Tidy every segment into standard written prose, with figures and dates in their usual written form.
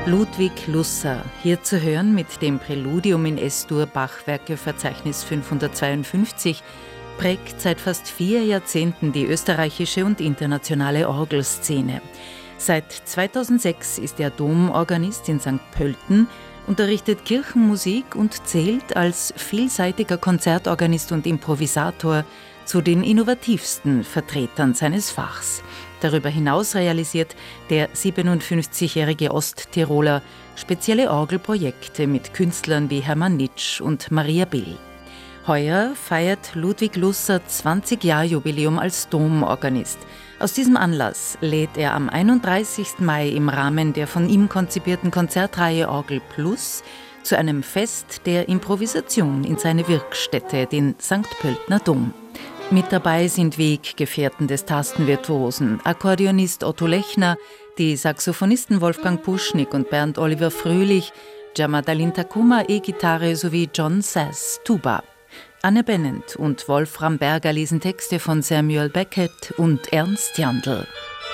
Ludwig Lusser, hier zu hören mit dem Präludium in S-Dur Bachwerkeverzeichnis 552, prägt seit fast 4 Jahrzehnten die österreichische und internationale Orgelszene. Seit 2006 ist er Domorganist in St. Pölten, unterrichtet Kirchenmusik und zählt als vielseitiger Konzertorganist und Improvisator zu den innovativsten Vertretern seines Fachs. Darüber hinaus realisiert der 57-jährige Osttiroler spezielle Orgelprojekte mit Künstlern wie Hermann Nitsch und Maria Bill. Heuer feiert Ludwig Lusser 20-Jahr-Jubiläum als Domorganist. Aus diesem Anlass lädt er am 31. Mai im Rahmen der von ihm konzipierten Konzertreihe Orgel Plus zu einem Fest der Improvisation in seine Wirkstätte, den St. Pöltener Dom. Mit dabei sind Weggefährten des Tastenvirtuosen, Akkordeonist Otto Lechner, die Saxophonisten Wolfgang Puschnik und Bernd Oliver Fröhlich, Jamadalin Takuma E-Gitarre sowie John Sass Tuba. Anne Bennent und Wolfram Berger lesen Texte von Samuel Beckett und Ernst Jandl.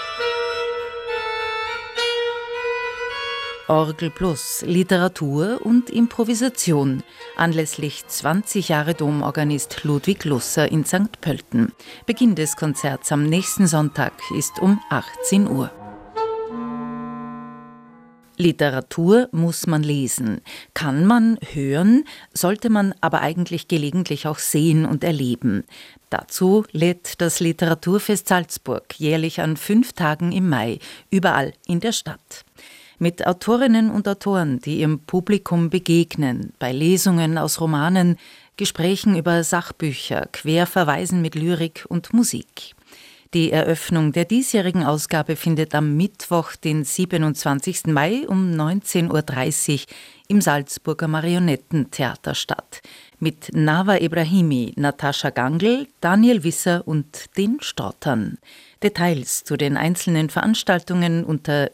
Orgel Plus, Literatur und Improvisation. Anlässlich 20 Jahre Domorganist Ludwig Lusser in St. Pölten. Beginn des Konzerts am nächsten Sonntag ist um 18 Uhr. Literatur muss man lesen, kann man hören, sollte man aber eigentlich gelegentlich auch sehen und erleben. Dazu lädt das Literaturfest Salzburg jährlich an 5 Tagen im Mai, überall in der Stadt. Mit Autorinnen und Autoren, die ihrem Publikum begegnen, bei Lesungen aus Romanen, Gesprächen über Sachbücher, Querverweisen mit Lyrik und Musik. Die Eröffnung der diesjährigen Ausgabe findet am Mittwoch, den 27. Mai um 19.30 Uhr im Salzburger Marionettentheater statt. Mit Nawa Ebrahimi, Natascha Gangl, Daniel Wisser und den Stottern. Details zu den einzelnen Veranstaltungen unter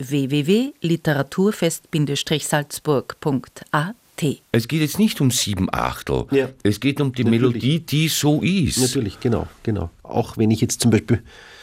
www.literaturfest-salzburg.at. Es geht jetzt nicht um 7/8. Ja. Es geht um die Natürlich. Melodie, die so ist. Natürlich, genau. Auch wenn ich jetzt zum Beispiel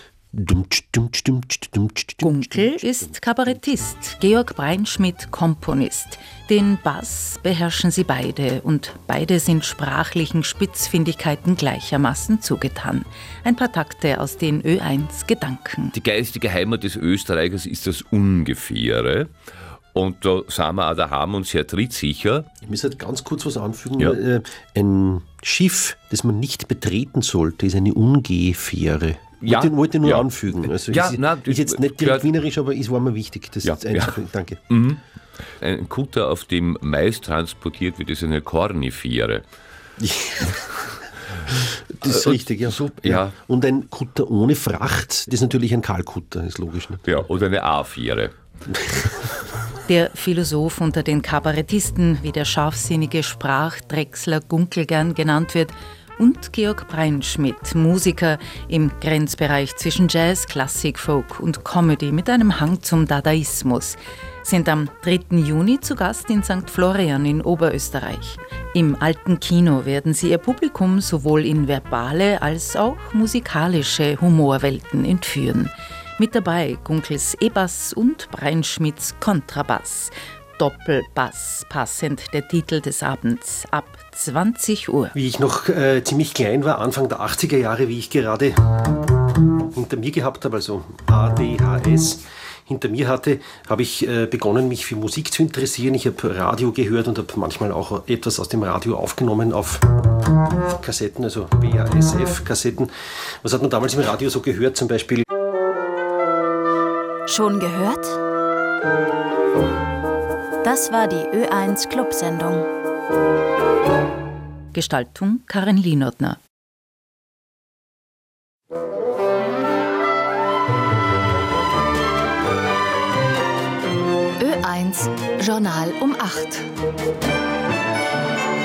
Gunkel ist Kabarettist, Georg Breinschmidt Komponist. Den Bass beherrschen sie beide und beide sind sprachlichen Spitzfindigkeiten gleichermaßen zugetan. Ein paar Takte aus den Ö1 Gedanken. Die geistige Heimat des Österreichers ist das Ungefähre. Und da sind wir auch daheim und sehr trittsicher. Ich muss halt ganz kurz was anfügen. Ja. Ein Schiff, das man nicht betreten sollte, ist eine Ungefähre. Ja. Wollte nur Ja. anfügen. Also Ja, ist das jetzt nicht direkt gehört- wienerisch, aber es war mir wichtig, das Ja. einzufügen. Danke. Ein Kutter, auf dem Mais transportiert wird, ist eine Kornifere. Das ist richtig, ja. ja. Und ein Kutter ohne Fracht, das ist natürlich ein Kahlkutter, ist logisch. Ne? Ja, oder eine A-Fiere. Der Philosoph unter den Kabarettisten, wie der scharfsinnige Sprachdrechsler Gunkel gern genannt wird, und Georg Breinschmidt, Musiker im Grenzbereich zwischen Jazz, Klassik, Folk und Comedy mit einem Hang zum Dadaismus, sind am 3. Juni zu Gast in St. Florian in Oberösterreich. Im Alten Kino werden sie ihr Publikum sowohl in verbale als auch musikalische Humorwelten entführen. Mit dabei Gunkels E-Bass und Breinschmidts Kontrabass. Doppelbass, passend der Titel des Abends, ab 20 Uhr. Wie ich noch ziemlich klein war, Anfang der 80er Jahre, wie ich gerade hinter mir gehabt habe, also ADHS hinter mir hatte, habe ich begonnen, mich für Musik zu interessieren. Ich habe Radio gehört und habe manchmal auch etwas aus dem Radio aufgenommen auf Kassetten, also BASF-Kassetten. Was hat man damals im Radio so gehört? Zum Beispiel. Schon gehört? Das war die Ö1 Clubsendung. Gestaltung Karin Lienotner. Ö1 Journal um 8.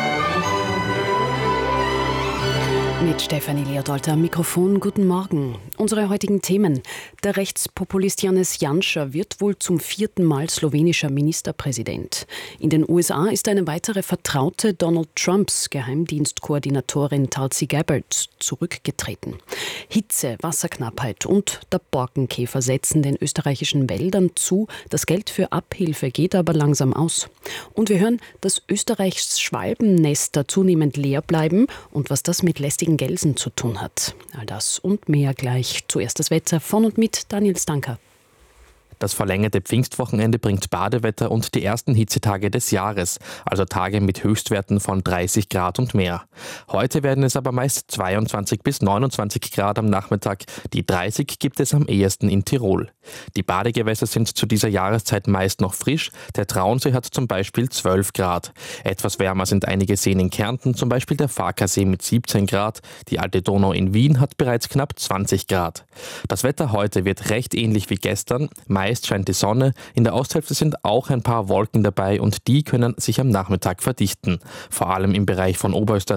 Mit Stefanie Leodolter am Mikrofon. Guten Morgen. Unsere heutigen Themen. Der Rechtspopulist Janez Janša wird wohl zum 4. Mal slowenischer Ministerpräsident. In den USA ist eine weitere Vertraute Donald Trumps, Geheimdienstkoordinatorin Tulsi Gabbard, zurückgetreten. Hitze, Wasserknappheit und der Borkenkäfer setzen den österreichischen Wäldern zu. Das Geld für Abhilfe geht aber langsam aus. Und wir hören, dass Österreichs Schwalbennester zunehmend leer bleiben und was das mit lästigen Gelsen zu tun hat. All das und mehr gleich. Zuerst das Wetter von und mit Daniel Stanker. Das verlängerte Pfingstwochenende bringt Badewetter und die ersten Hitzetage des Jahres, also Tage mit Höchstwerten von 30 Grad und mehr. Heute werden es aber meist 22 bis 29 Grad am Nachmittag. Die 30 gibt es am ehesten in Tirol. Die Badegewässer sind zu dieser Jahreszeit meist noch frisch. Der Traunsee hat zum Beispiel 12 Grad. Etwas wärmer sind einige Seen in Kärnten, zum Beispiel der Farkasee mit 17 Grad. Die Alte Donau in Wien hat bereits knapp 20 Grad. Das Wetter heute wird recht ähnlich wie gestern. Meist scheint die Sonne, in der Osthälfte sind auch ein paar Wolken dabei und die können sich am Nachmittag verdichten. Vor allem im Bereich von Oberösterreich